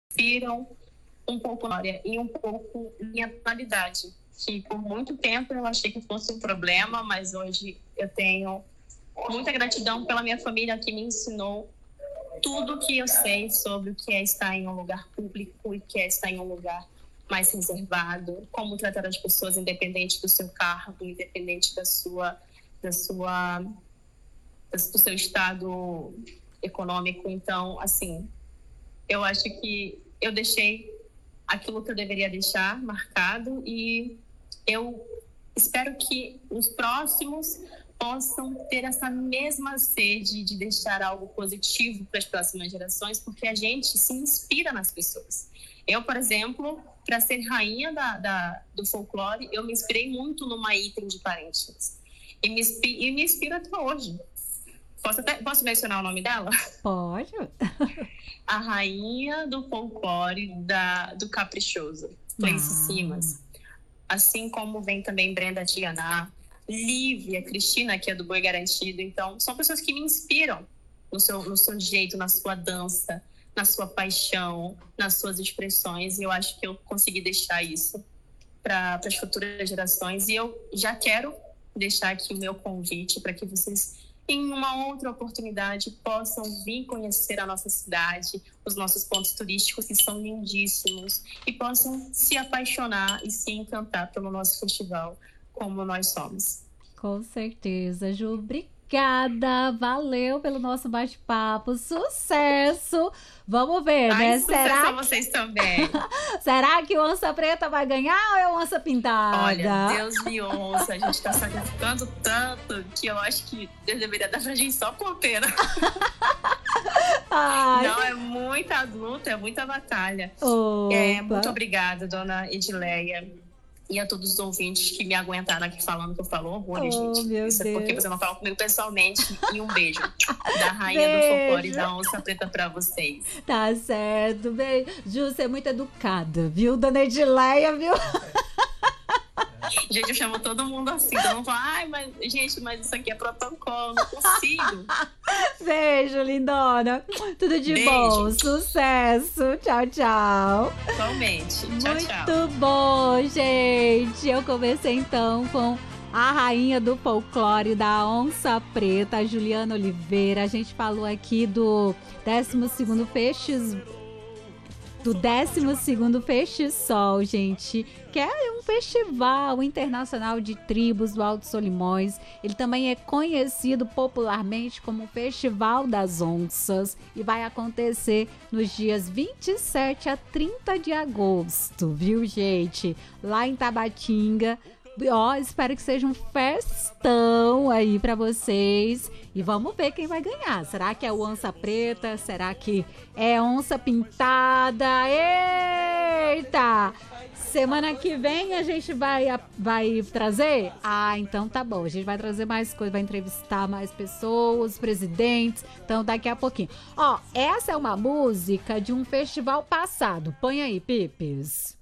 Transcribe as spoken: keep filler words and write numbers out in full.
inspiram um pouco a história e um pouco minha tonalidade, que por muito tempo eu achei que fosse um problema, mas hoje eu tenho muita gratidão pela minha família que me ensinou tudo que eu sei sobre o que é estar em um lugar público e o que é estar em um lugar mais reservado, como tratar as pessoas independente do seu cargo, independente da sua, da sua, do seu estado econômico. Então, assim, eu acho que eu deixei aquilo que eu deveria deixar marcado e eu espero que os próximos possam ter essa mesma sede de deixar algo positivo para as próximas gerações, porque a gente se inspira nas pessoas. Eu, por exemplo, para ser rainha da, da, do folclore, eu me inspirei muito numa item de Parintins. E me, e me inspiro até hoje. Posso, até, posso mencionar o nome dela? Pode. A rainha do folclore da, do Caprichoso, Cleice Ah. Simas. Assim como vem também Brenda Tianá, Lívia, Cristina, que é do Boi Garantido. Então, são pessoas que me inspiram no seu, no seu jeito, na sua dança, na sua paixão, nas suas expressões. E eu acho que eu consegui deixar isso para as futuras gerações. E eu já quero deixar aqui o meu convite para que vocês, em uma outra oportunidade, possam vir conhecer a nossa cidade, os nossos pontos turísticos que são lindíssimos, e possam se apaixonar e se encantar pelo nosso festival, como nós somos. Com certeza, Ju. Obrigada. Valeu pelo nosso bate-papo. Sucesso! Vamos ver, Ai, né? Sucesso Será a vocês também. Será que o Onça Preta vai ganhar ou é o Onça Pintada? Olha, Deus me ouça. A gente tá sacrificando tanto que eu acho que Deus deveria dar pra gente só ponteira. Ai. Não, é muita luta, é muita batalha. Opa. É, muito obrigada, dona Edileia. E a todos os ouvintes que me aguentaram aqui falando que eu falo horrores, oh, gente. Meu Isso Deus. é porque você não fala comigo pessoalmente. E um beijo da rainha beijo. do folclore e da Onça Preta pra vocês. Tá certo, beijo. Ju, você é muito educada, viu, dona Edileia, viu? Gente, eu chamo todo mundo assim. Eu não falo, ai, mas, gente, mas isso aqui é protocolo, não consigo. Beijo, lindona. Tudo de Beijo. bom. Sucesso. Tchau, tchau. Totalmente. Tchau, Muito tchau. Muito bom, gente. Eu conversei então com a rainha do folclore da Onça Preta, a Juliana Oliveira. A gente falou aqui do décimo segundo Peixes... do décimo segundo Peixe Sol, gente, que é um festival internacional de tribos do Alto Solimões. Ele também é conhecido popularmente como Festival das Onças e vai acontecer nos dias vinte e sete a trinta de agosto, viu, gente? Lá em Tabatinga. Ó, espero que seja um festão aí pra vocês. E vamos ver quem vai ganhar. Será que é o Onça Preta? Será que é Onça Pintada? Eita! Semana que vem a gente vai, vai trazer? Ah, então tá bom. A gente vai trazer mais coisas, vai entrevistar mais pessoas, presidentes. Então daqui a pouquinho. Ó, essa é uma música de um festival passado. Põe aí, Pipes.